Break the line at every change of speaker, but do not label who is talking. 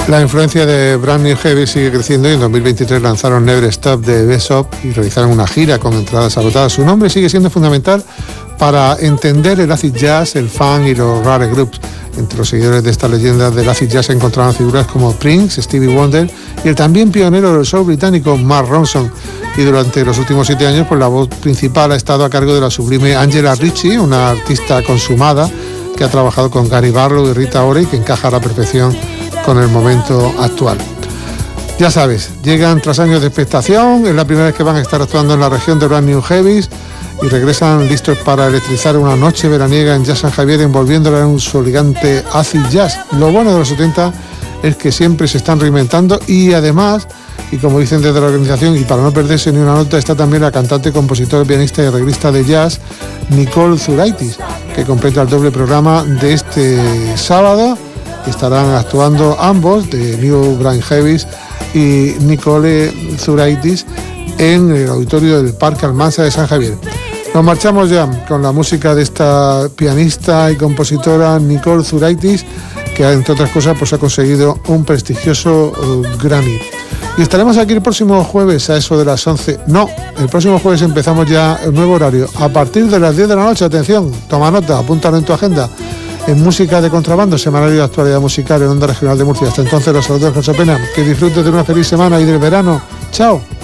La influencia de Brand New Heavy sigue creciendo y en 2023 lanzaron Never Stop de Bessop y realizaron una gira con entradas agotadas. Su nombre sigue siendo fundamental para entender el acid jazz, el funk y los rare groups. Entre los seguidores de esta leyenda del acid jazz se encontraron figuras como Prince, Stevie Wonder y el también pionero del soul británico Mark Ronson. Y durante los últimos 7 años, pues la voz principal ha estado a cargo de la sublime Angela Ritchie, una artista consumada que ha trabajado con Gary Barlow y Rita Ora y que encaja a la perfección con el momento actual. Ya sabes, llegan tras años de expectación, es la primera vez que van a estar actuando en la región de Brand New Heavies y regresan listos para electrizar una noche veraniega en Jazz San Javier, envolviéndola en un soligante acid jazz. Lo bueno de los 70 es que siempre se están reinventando y además, y como dicen desde la organización, y para no perderse ni una nota, está también la cantante, compositora, pianista y arreglista de jazz Nicole Zuraitis, que completa el doble programa de este sábado. Estarán actuando ambos, de New Brand Heavies y Nicole Zuraitis, en el auditorio del Parque Almansa de San Javier. Nos marchamos ya con la música de esta pianista y compositora Nicole Zuraitis, que entre otras cosas pues ha conseguido un prestigioso Grammy. Y estaremos aquí el próximo jueves a eso de las 11. No, el próximo jueves empezamos ya el nuevo horario. A partir de las 10 de la noche, atención, toma nota, apúntalo en tu agenda. En Música de Contrabando, semanario de actualidad musical en Onda Regional de Murcia. Hasta entonces, los saludos con José Pena. Que disfrutes de una feliz semana y del verano. ¡Chao!